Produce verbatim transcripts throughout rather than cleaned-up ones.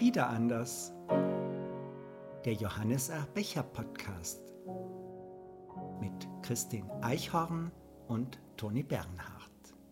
Wieder anders. Der Johannes R. Becher Podcast mit Christine Eichhorn und Toni Bernhardt.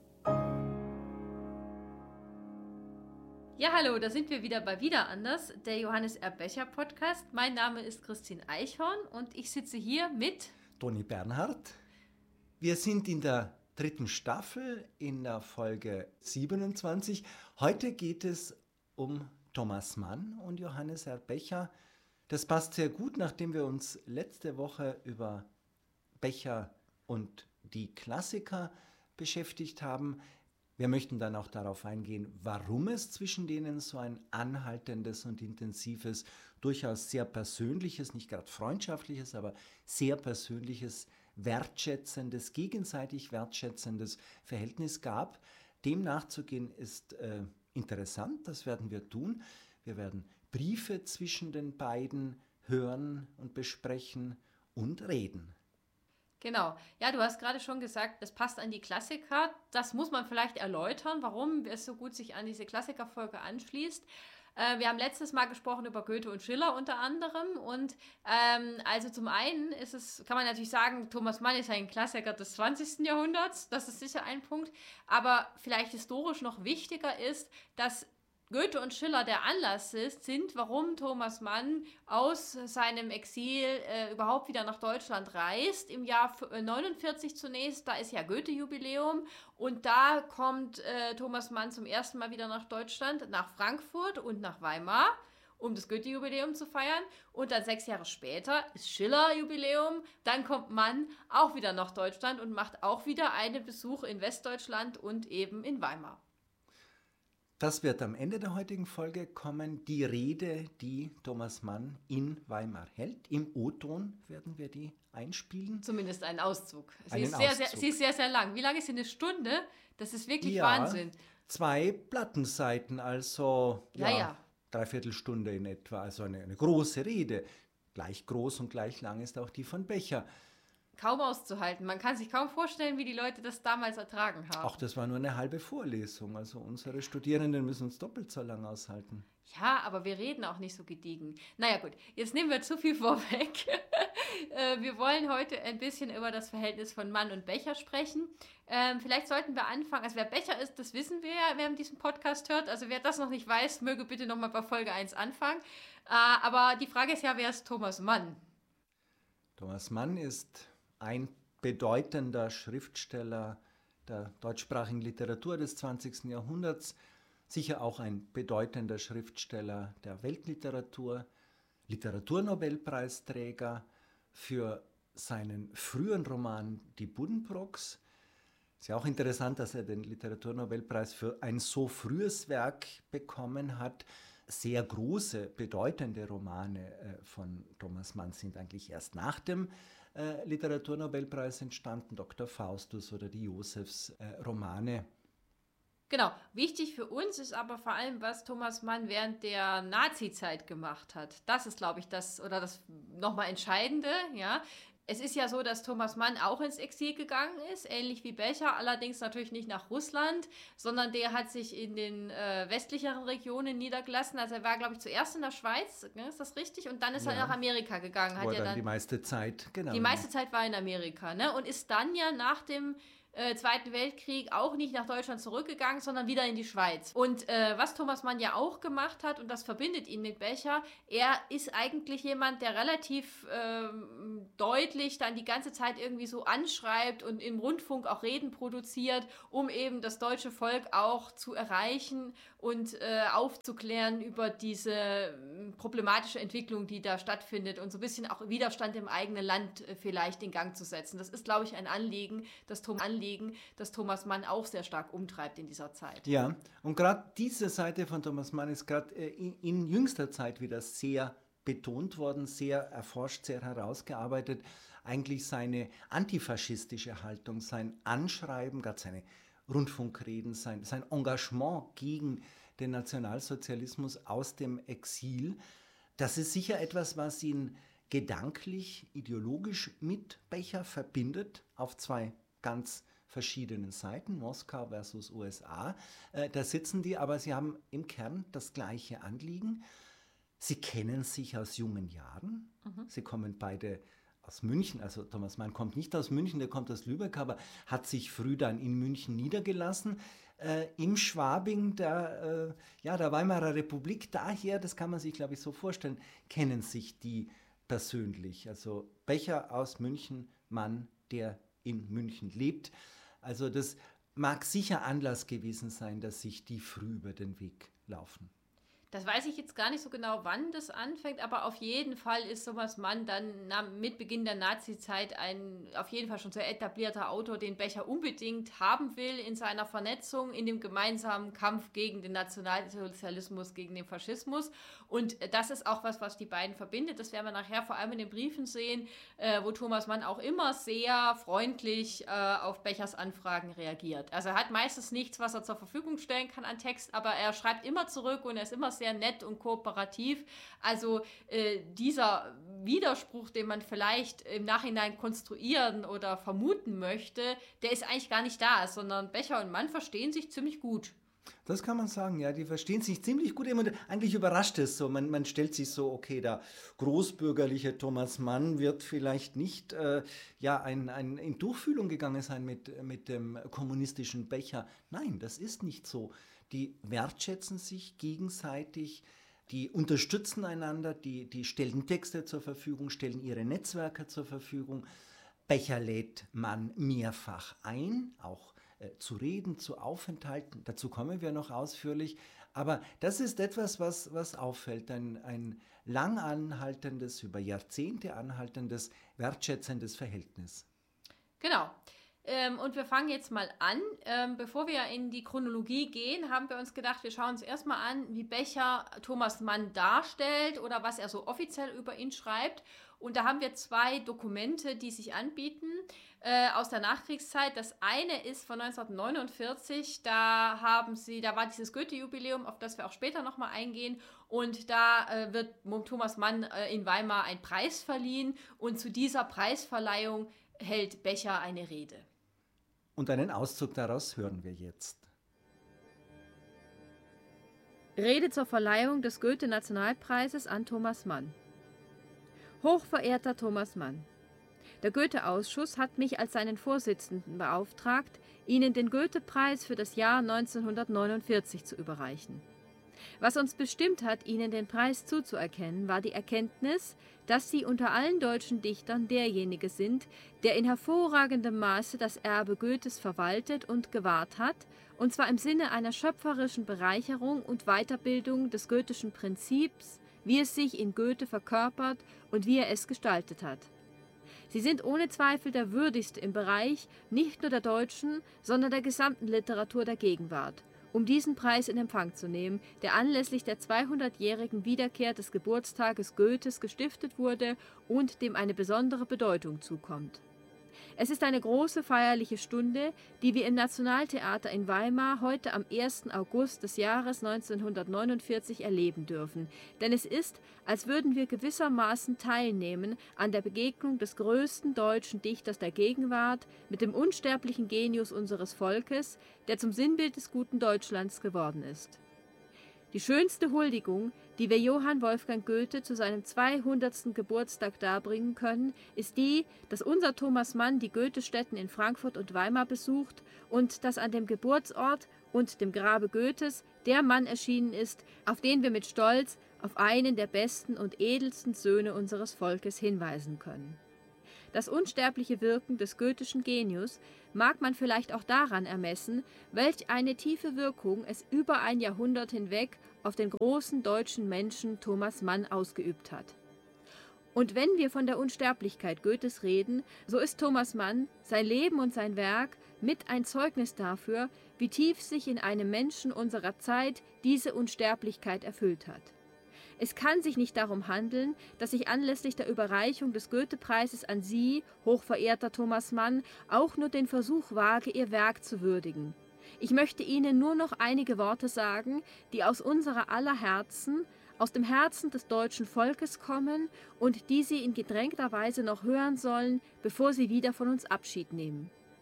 Ja, hallo, da sind wir wieder bei Wieder anders, der Johannes R. Becher Podcast. Mein Name ist Christine Eichhorn und ich sitze hier mit Toni Bernhardt. Wir sind in der dritten Staffel in der Folge siebenundzwanzig. Heute geht es um Thomas Mann und Johannes R. Becher. Das passt sehr gut, nachdem wir uns letzte Woche über Becher und die Klassiker beschäftigt haben. Wir möchten dann auch darauf eingehen, warum es zwischen denen so ein anhaltendes und intensives, durchaus sehr persönliches, nicht gerade freundschaftliches, aber sehr persönliches, wertschätzendes, gegenseitig wertschätzendes Verhältnis gab. Dem nachzugehen ist äh, interessant, das werden wir tun. Wir werden Briefe zwischen den beiden hören und besprechen und reden. Genau. Ja, du hast gerade schon gesagt, das passt an die Klassiker. Das muss man vielleicht erläutern, warum es so gut sich an diese Klassikerfolge anschließt. Äh, wir haben letztes Mal gesprochen über Goethe und Schiller unter anderem. Und ähm, also zum einen ist es, kann man natürlich sagen, Thomas Mann ist ein Klassiker des zwanzigsten Jahrhunderts. Das ist sicher ein Punkt. Aber vielleicht historisch noch wichtiger ist, dass Goethe und Schiller der Anlass ist, sind, warum Thomas Mann aus seinem Exil äh, überhaupt wieder nach Deutschland reist. Im Jahr neunundvierzig zunächst, da ist ja Goethe-Jubiläum und da kommt äh, Thomas Mann zum ersten Mal wieder nach Deutschland, nach Frankfurt und nach Weimar, um das Goethe-Jubiläum zu feiern. Und dann sechs Jahre später ist Schiller-Jubiläum. Dann kommt Mann auch wieder nach Deutschland und macht auch wieder einen Besuch in Westdeutschland und eben in Weimar. Das wird am Ende der heutigen Folge kommen, die Rede, die Thomas Mann in Weimar hält. Im O-Ton werden wir die einspielen. Zumindest einen Auszug. Sie, einen ist, sehr, Auszug. Sehr, sie ist sehr, sehr lang. Wie lange ist sie? Eine Stunde? Das ist wirklich ja, Wahnsinn. Zwei Plattenseiten, also ja, ja, ja. dreiviertel Stunde in etwa. Also eine, eine große Rede. Gleich groß und gleich lang ist auch die von Becher. Kaum auszuhalten. Man kann sich kaum vorstellen, wie die Leute das damals ertragen haben. Auch das war nur eine halbe Vorlesung. Also unsere Studierenden müssen uns doppelt so lang aushalten. Ja, aber wir reden auch nicht so gediegen. Naja gut, jetzt nehmen wir zu viel vorweg. Wir wollen heute ein bisschen über das Verhältnis von Mann und Becher sprechen. Ähm, vielleicht sollten wir anfangen. Also wer Becher ist, das wissen wir ja, wer diesen Podcast hört. Also wer das noch nicht weiß, möge bitte nochmal bei Folge eins anfangen. Äh, aber die Frage ist ja, wer ist Thomas Mann? Thomas Mann ist ein bedeutender Schriftsteller der deutschsprachigen Literatur des zwanzigsten Jahrhunderts, sicher auch ein bedeutender Schriftsteller der Weltliteratur, Literaturnobelpreisträger für seinen frühen Roman Die Buddenbrooks. Ist ja auch interessant, dass er den Literaturnobelpreis für ein so frühes Werk bekommen hat. Sehr große, bedeutende Romane äh, von Thomas Mann sind eigentlich erst nach dem äh, Literaturnobelpreis entstanden, Doktor Faustus oder die Josefs-Romane. Äh, Genau, wichtig für uns ist aber vor allem, was Thomas Mann während der Nazi-Zeit gemacht hat. Das ist, glaube ich, das oder das nochmal Entscheidende, ja. Es ist ja so, dass Thomas Mann auch ins Exil gegangen ist, ähnlich wie Becher, allerdings natürlich nicht nach Russland, sondern der hat sich in den äh, westlicheren Regionen niedergelassen. Also er war, glaube ich, zuerst in der Schweiz, ne, ist das richtig? Und dann ist ja. er nach Amerika gegangen. Hat Wo ja dann dann die meiste Zeit, genau. Die meiste Zeit war in Amerika, ne? Und ist dann ja nach dem äh, Zweiten Weltkrieg auch nicht nach Deutschland zurückgegangen, sondern wieder in die Schweiz. Und äh, was Thomas Mann ja auch gemacht hat, und das verbindet ihn mit Becher, er ist eigentlich jemand, der relativ ähm, deutlich dann die ganze Zeit irgendwie so anschreibt und im Rundfunk auch Reden produziert, um eben das deutsche Volk auch zu erreichen und äh, aufzuklären über diese äh, problematische Entwicklung, die da stattfindet und so ein bisschen auch Widerstand im eigenen Land äh, vielleicht in Gang zu setzen. Das ist, glaube ich, ein Anliegen, das Thomas Anliegen, das Thomas Mann auch sehr stark umtreibt in dieser Zeit. Ja, und gerade diese Seite von Thomas Mann ist gerade äh, in, in jüngster Zeit wieder sehr betont worden, sehr erforscht, sehr herausgearbeitet. Eigentlich seine antifaschistische Haltung, sein Anschreiben, gerade seine Rundfunkreden, sein, sein Engagement gegen den Nationalsozialismus aus dem Exil, das ist sicher etwas, was ihn gedanklich, ideologisch mit Becher verbindet, auf zwei ganz verschiedenen Seiten, Moskau versus U S A. Äh, da sitzen die, aber sie haben im Kern das gleiche Anliegen. Sie kennen sich aus jungen Jahren. Mhm. Sie kommen beide aus München, also Thomas Mann kommt nicht aus München, der kommt aus Lübeck, aber hat sich früh dann in München niedergelassen. Äh, Im Schwabing der, äh, ja, der Weimarer Republik, daher, das kann man sich, glaube ich, so vorstellen, kennen sich die persönlich. Also Becher aus München, Mann, der in München lebt. Also das mag sicher Anlass gewesen sein, dass sich die früh über den Weg laufen. Das weiß ich jetzt gar nicht so genau, wann das anfängt, aber auf jeden Fall ist Thomas Mann dann na, mit Beginn der Nazizeit ein auf jeden Fall schon sehr etablierter Autor, den Becher unbedingt haben will in seiner Vernetzung, in dem gemeinsamen Kampf gegen den Nationalsozialismus, gegen den Faschismus. Und das ist auch was, was die beiden verbindet. Das werden wir nachher vor allem in den Briefen sehen, äh, wo Thomas Mann auch immer sehr freundlich äh, auf Bechers Anfragen reagiert. Also er hat meistens nichts, was er zur Verfügung stellen kann an Text, aber er schreibt immer zurück und er ist immer sehr nett und kooperativ. Also äh, dieser Widerspruch, den man vielleicht im Nachhinein konstruieren oder vermuten möchte, der ist eigentlich gar nicht da, sondern Becher und Mann verstehen sich ziemlich gut. Das kann man sagen, ja, die verstehen sich ziemlich gut. Und eigentlich überrascht es so, man, man stellt sich so, okay, der großbürgerliche Thomas Mann wird vielleicht nicht äh, ja, ein, ein, in Durchfühlung gegangen sein mit, mit dem kommunistischen Becher. Nein, das ist nicht so. Die wertschätzen sich gegenseitig, die unterstützen einander, die, die stellen Texte zur Verfügung, stellen ihre Netzwerke zur Verfügung. Becher lädt Mann mehrfach ein, auch äh, zu Reden, zu Aufenthalten. Dazu kommen wir noch ausführlich. Aber das ist etwas, was, was auffällt, ein, ein lang anhaltendes, über Jahrzehnte anhaltendes, wertschätzendes Verhältnis. Genau. Ähm, und wir fangen jetzt mal an. Ähm, bevor wir in die Chronologie gehen, haben wir uns gedacht, wir schauen uns erstmal an, wie Becher Thomas Mann darstellt oder was er so offiziell über ihn schreibt. Und da haben wir zwei Dokumente, die sich anbieten äh, aus der Nachkriegszeit. Das eine ist von neunzehnhundertneunundvierzig, da haben sie, da war dieses Goethe-Jubiläum, auf das wir auch später nochmal eingehen. Und da äh, wird Thomas Mann äh, in Weimar ein Preis verliehen und zu dieser Preisverleihung hält Becher eine Rede. Und einen Auszug daraus hören wir jetzt. Rede zur Verleihung des Goethe-Nationalpreises an Thomas Mann. Hochverehrter Thomas Mann, der Goethe-Ausschuss hat mich als seinen Vorsitzenden beauftragt, Ihnen den Goethe-Preis für das Jahr neunzehnhundertneunundvierzig zu überreichen. Was uns bestimmt hat, Ihnen den Preis zuzuerkennen, war die Erkenntnis, dass Sie unter allen deutschen Dichtern derjenige sind, der in hervorragendem Maße das Erbe Goethes verwaltet und gewahrt hat, und zwar im Sinne einer schöpferischen Bereicherung und Weiterbildung des goethischen Prinzips, wie es sich in Goethe verkörpert und wie er es gestaltet hat. Sie sind ohne Zweifel der würdigste im Bereich nicht nur der deutschen, sondern der gesamten Literatur der Gegenwart, um diesen Preis in Empfang zu nehmen, der anlässlich der zweihundertjährigen Wiederkehr des Geburtstages Goethes gestiftet wurde und dem eine besondere Bedeutung zukommt. Es ist eine große feierliche Stunde, die wir im Nationaltheater in Weimar heute am ersten August des Jahres neunzehnhundertneunundvierzig erleben dürfen, denn es ist, als würden wir gewissermaßen teilnehmen an der Begegnung des größten deutschen Dichters der Gegenwart mit dem unsterblichen Genius unseres Volkes, der zum Sinnbild des guten Deutschlands geworden ist. Die schönste Huldigung, die wir Johann Wolfgang Goethe zu seinem zweihundertsten Geburtstag darbringen können, ist die, dass unser Thomas Mann die Goethestätten in Frankfurt und Weimar besucht und dass an dem Geburtsort und dem Grabe Goethes der Mann erschienen ist, auf den wir mit Stolz auf einen der besten und edelsten Söhne unseres Volkes hinweisen können. Das unsterbliche Wirken des goethischen Genius mag man vielleicht auch daran ermessen, welch eine tiefe Wirkung es über ein Jahrhundert hinweg auf den großen deutschen Menschen Thomas Mann ausgeübt hat. Und wenn wir von der Unsterblichkeit Goethes reden, so ist Thomas Mann, sein Leben und sein Werk, mit ein Zeugnis dafür, wie tief sich in einem Menschen unserer Zeit diese Unsterblichkeit erfüllt hat. Es kann sich nicht darum handeln, dass ich anlässlich der Überreichung des Goethe-Preises an Sie, hochverehrter Thomas Mann, auch nur den Versuch wage, Ihr Werk zu würdigen. Ich möchte Ihnen nur noch einige Worte sagen, die aus unserer aller Herzen, aus dem Herzen des deutschen Volkes kommen und die Sie in gedrängter Weise noch hören sollen, bevor Sie wieder von uns Abschied nehmen.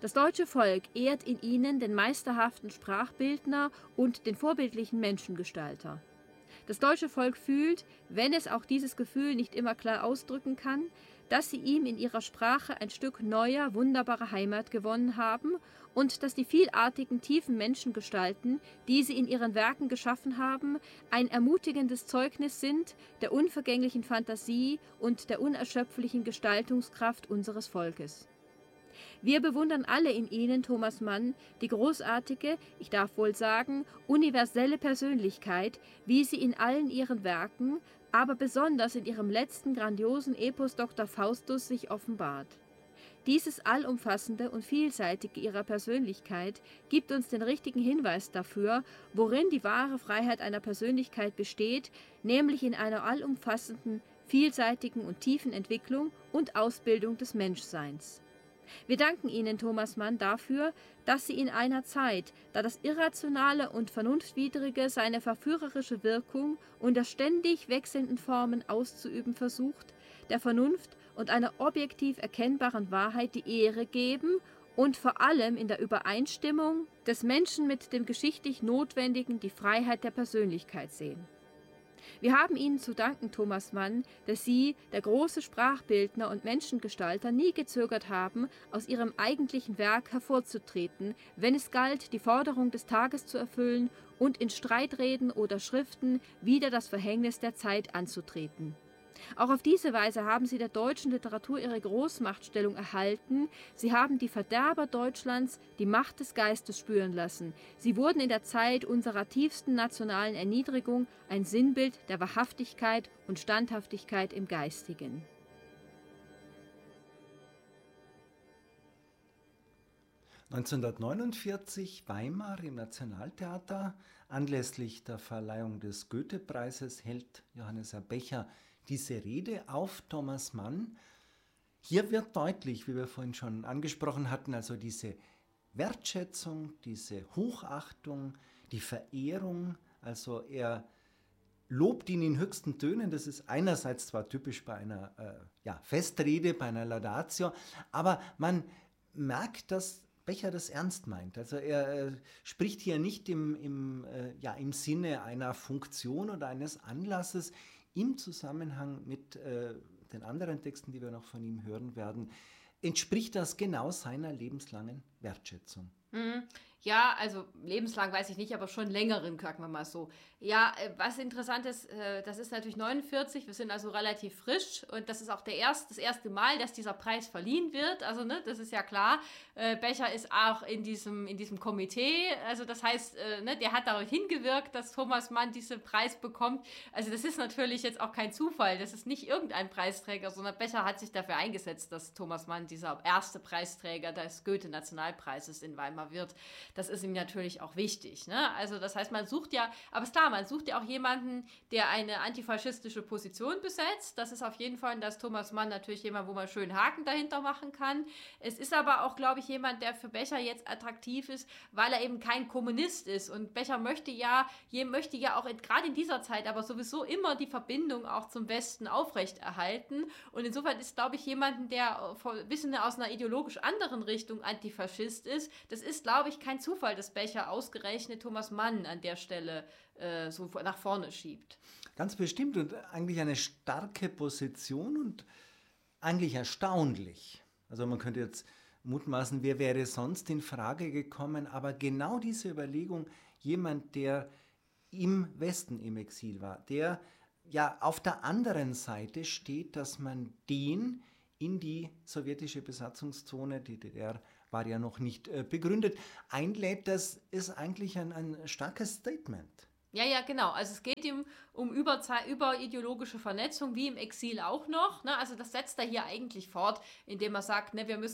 Das deutsche Volk ehrt in ihnen den meisterhaften Sprachbildner und den vorbildlichen Menschengestalter. Das deutsche Volk fühlt, wenn es auch dieses Gefühl nicht immer klar ausdrücken kann, dass sie ihm in ihrer Sprache ein Stück neuer, wunderbarer Heimat gewonnen haben und dass die vielartigen, tiefen Menschengestalten, die sie in ihren Werken geschaffen haben, ein ermutigendes Zeugnis sind der unvergänglichen Fantasie und der unerschöpflichen Gestaltungskraft unseres Volkes. Wir bewundern alle in ihnen Thomas Mann, die großartige, ich darf wohl sagen, universelle Persönlichkeit, wie sie in allen ihren Werken, aber besonders in ihrem letzten grandiosen Epos Doktor Faustus sich offenbart. Dieses Allumfassende und Vielseitige ihrer Persönlichkeit gibt uns den richtigen Hinweis dafür, worin die wahre Freiheit einer Persönlichkeit besteht, nämlich in einer allumfassenden, vielseitigen und tiefen Entwicklung und Ausbildung des Menschseins. Wir danken Ihnen, Thomas Mann, dafür, dass Sie in einer Zeit, da das Irrationale und Vernunftwidrige seine verführerische Wirkung unter ständig wechselnden Formen auszuüben versucht, der Vernunft und einer objektiv erkennbaren Wahrheit die Ehre geben und vor allem in der Übereinstimmung des Menschen mit dem geschichtlich Notwendigen die Freiheit der Persönlichkeit sehen. Wir haben Ihnen zu danken, Thomas Mann, dass Sie, der große Sprachbildner und Menschengestalter, nie gezögert haben, aus Ihrem eigentlichen Werk hervorzutreten, wenn es galt, die Forderung des Tages zu erfüllen und in Streitreden oder Schriften wider das Verhängnis der Zeit anzutreten. Auch auf diese Weise haben sie der deutschen Literatur ihre Großmachtstellung erhalten. Sie haben die Verderber Deutschlands die Macht des Geistes spüren lassen. Sie wurden in der Zeit unserer tiefsten nationalen Erniedrigung ein Sinnbild der Wahrhaftigkeit und Standhaftigkeit im Geistigen. neunzehnhundertneunundvierzig Weimar im Nationaltheater. Anlässlich der Verleihung des Goethe-Preises hält Johannes Herr Becher diese Rede auf Thomas Mann. Hier wird deutlich, wie wir vorhin schon angesprochen hatten, also diese Wertschätzung, diese Hochachtung, die Verehrung. Also er lobt ihn in höchsten Tönen. Das ist einerseits zwar typisch bei einer äh, ja, Festrede, bei einer Laudatio, aber man merkt, dass Becher das ernst meint. Also er äh, spricht hier nicht im, im, äh, ja, im Sinne einer Funktion oder eines Anlasses. Im Zusammenhang mit äh, den anderen Texten, die wir noch von ihm hören werden, entspricht das genau seiner lebenslangen Wertschätzung. Mhm. Ja, also lebenslang weiß ich nicht, aber schon längeren, sagen wir mal so. Ja, was interessant ist, das ist natürlich neunundvierzig, wir sind also relativ frisch und das ist auch der erst, das erste Mal, dass dieser Preis verliehen wird, also ne, das ist ja klar. Becher ist auch in diesem, in diesem Komitee, also das heißt, ne, der hat darauf hingewirkt, dass Thomas Mann diesen Preis bekommt. Also das ist natürlich jetzt auch kein Zufall, das ist nicht irgendein Preisträger, sondern Becher hat sich dafür eingesetzt, dass Thomas Mann dieser erste Preisträger des Goethe-Nationalpreises in Weimar wird. Das ist ihm natürlich auch wichtig. Ne? Also das heißt, man sucht ja, aber ist klar, man sucht ja auch jemanden, der eine antifaschistische Position besetzt. Das ist auf jeden Fall, dass Thomas Mann natürlich jemand, wo man schön Haken dahinter machen kann. Es ist aber auch, glaube ich, jemand, der für Becher jetzt attraktiv ist, weil er eben kein Kommunist ist. Und Becher möchte ja, möchte ja auch gerade in dieser Zeit aber sowieso immer die Verbindung auch zum Westen aufrechterhalten. Und insofern ist, glaube ich, jemand, der wissen aus einer ideologisch anderen Richtung Antifaschist ist. Das ist, glaube ich, kein Zufall, dass Becher ausgerechnet Thomas Mann an der Stelle äh, so nach vorne schiebt. Ganz bestimmt und eigentlich eine starke Position und eigentlich erstaunlich. Also man könnte jetzt mutmaßen, wer wäre sonst in Frage gekommen, aber genau diese Überlegung, jemand, der im Westen im Exil war, der ja auf der anderen Seite steht, dass man den in die sowjetische Besatzungszone, die D D R war ja noch nicht äh, begründet, einlädt, das ist eigentlich ein, ein starkes Statement. Ja, ja, genau. Also es geht ihm um Überzei- überideologische Vernetzung, wie im Exil auch noch. Ne? Also das setzt er hier eigentlich fort, indem er sagt, ne, wir müssen